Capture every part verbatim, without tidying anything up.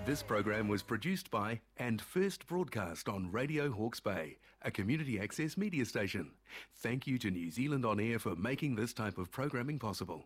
This program was produced by and first broadcast on Radio Hawke's Bay, a community access media station. Thank you to New Zealand On Air for making this type of programming possible.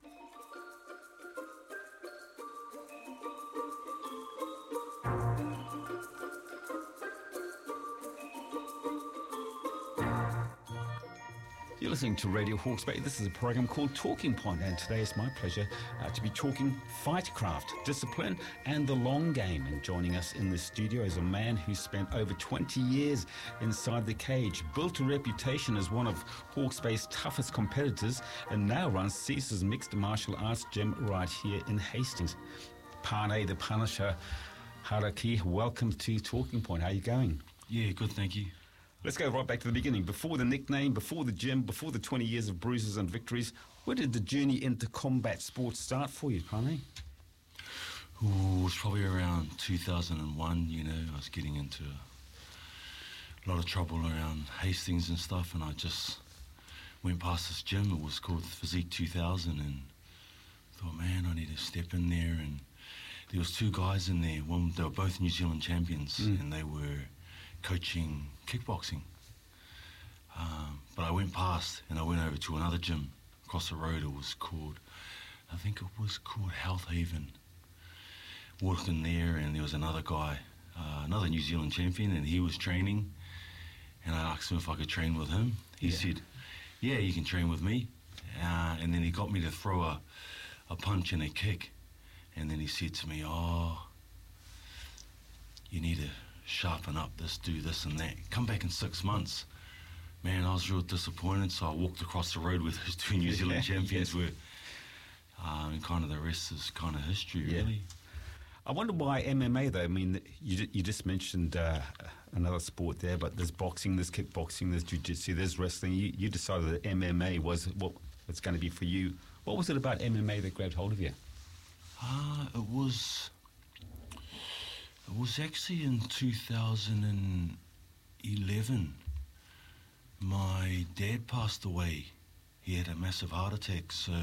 You're listening to Radio Hawke's Bay. This is a program called Talking Point, and today it's my pleasure uh, to be talking fightcraft, discipline, and the long game. And joining us in the studio is a man who spent over twenty years inside the cage, built a reputation as one of Hawke's Bay's toughest competitors, and now runs Caesar's Mixed Martial Arts Gym right here in Hastings. Pane the Punisher Haraki, welcome to Talking Point. How are you going? Yeah, good, thank you. Let's go right back to the beginning. Before the nickname, before the gym, before the twenty years of bruises and victories, where did the journey into combat sports start for you, Pane? Ooh, it was probably around two thousand one, you know. I was getting into a lot of trouble around Hastings and stuff, and I just went past this gym. It was called Physique two thousand, and thought, man, I need to step in there. And there was two guys in there. One, they were both New Zealand champions, mm. and they were coaching kickboxing. Um, but I went past and I went over to another gym across the road. It was called, I think it was called Health Haven. Walked in there and there was another guy, uh, another New Zealand champion, and he was training. And I asked him if I could train with him. He yeah. said, yeah, you can train with me. Uh, and then he got me to throw a, a punch and a kick. And then he said to me, oh, you need to sharpen up this, do this and that. Come back in six months. Man, I was real disappointed, so I walked across the road with those two New Zealand champions, yes. were, uh, and kind of the rest is kind of history, yeah. really. I wonder why M M A, though. I mean, you you just mentioned uh, another sport there, but there's boxing, there's kickboxing, there's jiu-jitsu, there's wrestling. You, you decided that M M A was what it's going to be for you. What was it about M M A that grabbed hold of you? Uh, it was... It was actually in two thousand eleven. My dad passed away. He had a massive heart attack, so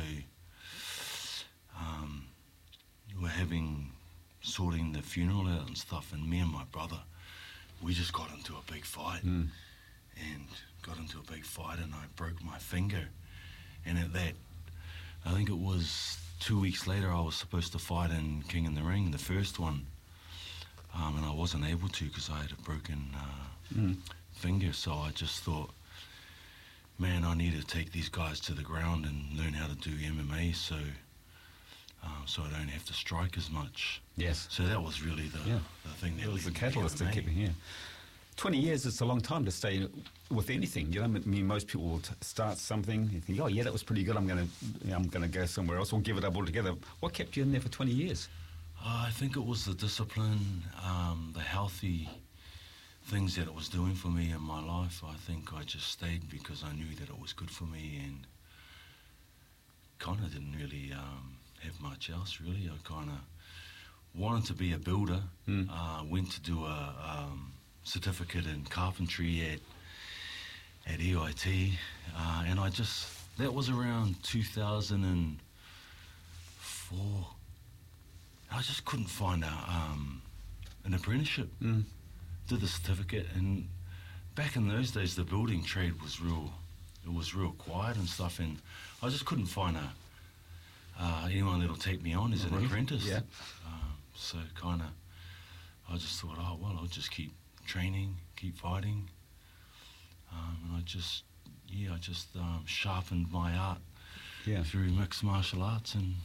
um, we were having, sorting the funeral out and stuff, and me and my brother, we just got into a big fight. Mm. And got into a big fight, and I broke my finger. And at that, I think it was two weeks later, I was supposed to fight in King in the Ring, the first one. Um, and I wasn't able to because I had a broken uh, mm. finger, so I just thought, man, I need to take these guys to the ground and learn how to do M M A so um, so I don't have to strike as much. Yes. So that was really the, yeah. the thing that it was the led catalyst to that kept me here. twenty years is a long time to stay with anything. You know, I mean, most people will t- start something and think, oh, yeah, that was pretty good, I'm going to you know, I'm going to go somewhere else or give it up altogether. What kept you in there for twenty years? Uh, I think it was the discipline, um, the healthy things that it was doing for me in my life. I think I just stayed because I knew that it was good for me and kind of didn't really um, have much else, really. I kind of wanted to be a builder, mm. uh, went to do a um, certificate in carpentry at, at E I T, uh, and I just, that was around two thousand four. I just couldn't find a, um, an apprenticeship. Mm. Did the certificate, and back in those days, the building trade was real. It was real quiet and stuff, and I just couldn't find a uh, anyone that'll take me on as an really? apprentice. Yeah. Um, so kind of, I just thought, oh well, I'll just keep training, keep fighting, um, and I just, yeah, I just um, sharpened my art. Yeah. Through mixed martial arts, and